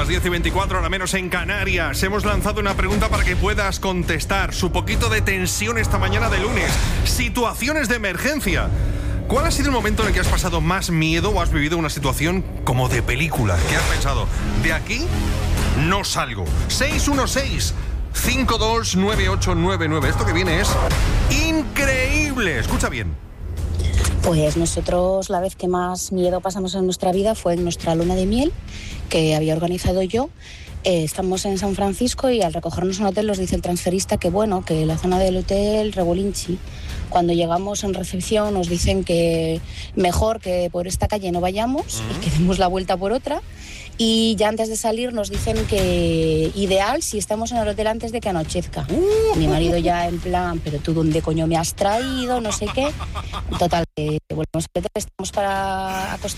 las 10:24, ahora menos en Canarias. Hemos lanzado una pregunta para que puedas contestar. Su poquito de tensión esta mañana de lunes. Situaciones de emergencia. ¿Cuál ha sido el momento en el que has pasado más miedo o has vivido una situación como de película? ¿Qué has pensado? De aquí no salgo. 616-529899. Esto que viene es increíble. Escucha bien. Pues nosotros la vez que más miedo pasamos en nuestra vida fue en nuestra luna de miel, que había organizado yo. Estamos en San Francisco y al recogernos en un hotel nos dice el transferista que que la zona del hotel Rebolinchi. Cuando llegamos en recepción nos dicen que mejor que por esta calle no vayamos y que demos la vuelta por otra. Y ya antes de salir nos dicen que ideal si estamos en el hotel antes de que anochezca. Mi marido ya en plan, pero tú dónde coño me has traído, no sé qué. Total, volvemos al hotel, estamos para acostarnos.